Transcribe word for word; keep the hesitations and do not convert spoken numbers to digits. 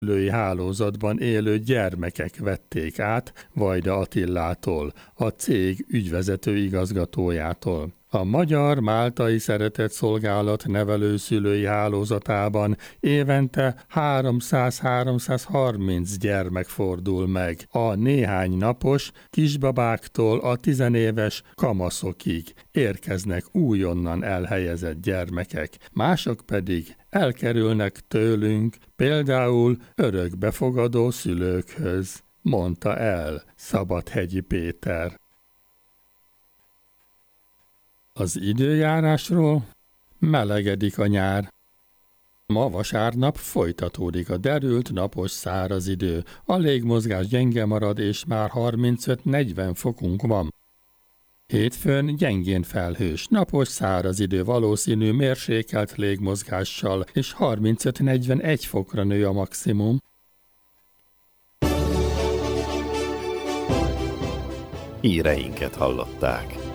szülői hálózatban élő gyermekek vették át Vajda Attilától, a cég ügyvezető igazgatójától. A Magyar-Máltai Szeretetszolgálat nevelőszülői hálózatában évente háromszáz-háromszázharminc gyermek fordul meg, a néhány napos kisbabáktól a tizenéves kamaszokig érkeznek újonnan elhelyezett gyermekek, mások pedig elkerülnek tőlünk, például örökbefogadó szülőkhöz, mondta el Szabadhegyi Péter. Az időjárásról: melegedik a nyár. Ma vasárnap folytatódik a derült, napos, száraz idő. A légmozgás gyenge marad, és már harmincöt-negyven fokunk van. Hétfőn gyengén felhős, napos, száraz idő, valószínű mérsékelt légmozgással, és harmincöt-negyvenegy fokra nő a maximum. Híreinket hallották.